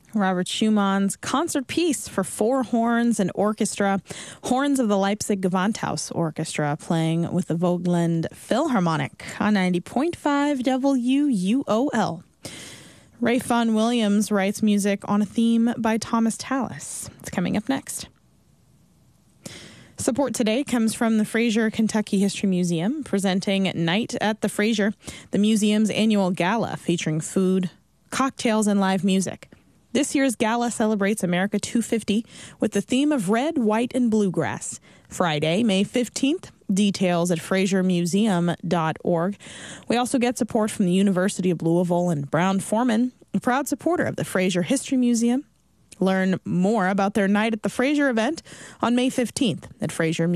Robert Schumann's concert piece for 4 horns and orchestra, horns of the Leipzig Gewandhaus Orchestra, playing with the Vogtland Philharmonic on 90.5 WUOL. Ray Vaughan Williams writes music on a theme by Thomas Tallis. It's coming up next. Support today comes from the Fraser Kentucky History Museum, presenting Night at the Fraser, the museum's annual gala featuring food, cocktails, and live music. This year's gala celebrates America 250 with the theme of red, white, and bluegrass. Friday, May 15th, details at FraserMuseum.org. We also get support from the University of Louisville and Brown-Forman, a proud supporter of the Fraser History Museum. Learn more about their Night at the Fraser event on May 15th at Fraser